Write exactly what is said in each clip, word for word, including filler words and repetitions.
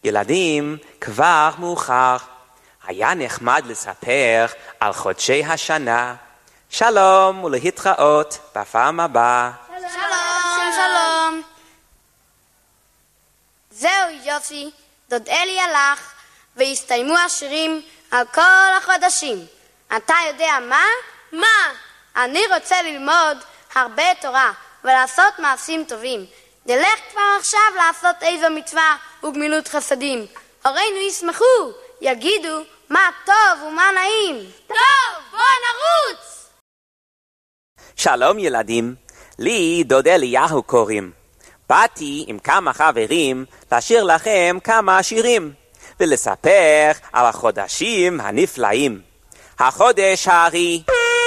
ילדים, כבר מאוחר. היה נחמד לספר על חודשי השנה. שלום ולהתראות בפעם הבאה. שלום. שלום. שלום. זהו יופי, דוד אלי הלך והסתיימו השירים על כל החודשים. אתה יודע מה? מה? אני רוצה ללמוד הרבה תורה ולעשות מעשים טובים. נלך כבר עכשיו לעשות איזו מצווה וגמילות חסדים. הורינו ישמחו, יגידו מה טוב ומה נעים. טוב, בוא נרוץ! שלום ילדים, לי דוד אליהו קוראים. באתי עם כמה חברים לשיר לכם כמה שירים ולספר על החודשים הנפלאים. החודש הארי.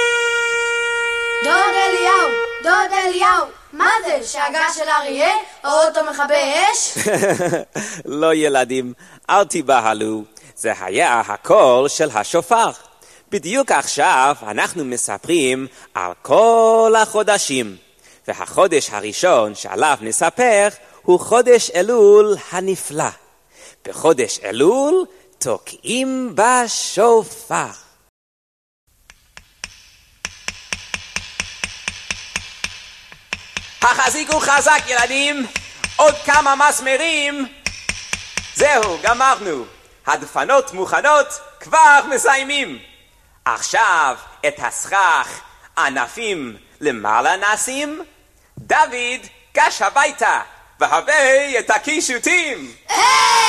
דוד אליהו, דוד אליהו, מה זה? שאגה של אריה או אוטו מכבי אש? לא ילדים, אל תיבהלו, זה היה הקול של השופר. בדיוק עכשיו אנחנו מספרים על כל החודשים, והחודש הראשון שעליו נספר הוא חודש אלול הנפלא. בחודש אלול תוקעים בשופר. החזיקו חזק ילדים, עוד כמה מסמרים. זהו, גמרנו. הדפנות מוכנות, כבר מסיימים. עכשיו את הסכך ענפים למעלה נשים. דוד, גש הביתה והביא את הקישוטים.